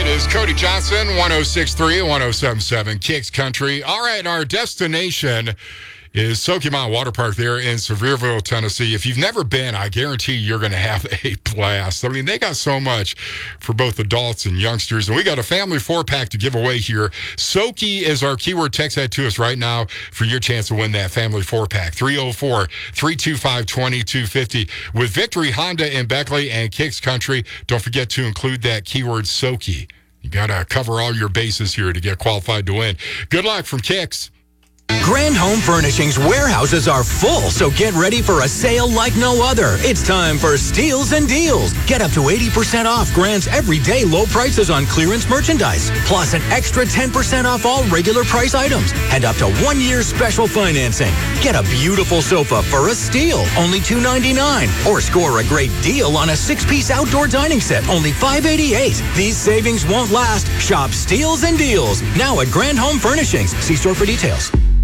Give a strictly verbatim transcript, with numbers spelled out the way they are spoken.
is Cody Johnson, one oh six point three, one oh seven point seven, Kicks Country. All right, our destination is Smoky Mountain Water Park there in Sevierville, Tennessee. If you've never been, I guarantee you're going to have a blast. I mean, they got so much for both adults and youngsters, and we got a family four-pack to give away here. Soaky is our keyword. Text that to us right now for your chance to win that family four-pack. three oh four, three two five, two two five oh. With Victory Honda in Beckley and Kicks Country, don't forget to include that keyword Soaky. You got to cover all your bases here to get qualified to win. Good luck from Kicks. Grand Home Furnishings warehouses are full, so get ready for a sale like no other. It's time for Steals and Deals. Get up to eighty percent off Grand's everyday low prices on clearance merchandise, plus an extra ten percent off all regular price items, and up to one year special financing. Get a beautiful sofa for a steal, only two ninety-nine, or score a great deal on a six-piece outdoor dining set, only five eighty-eight. These savings won't last. Shop Steals and Deals now at Grand Home Furnishings. See store for details.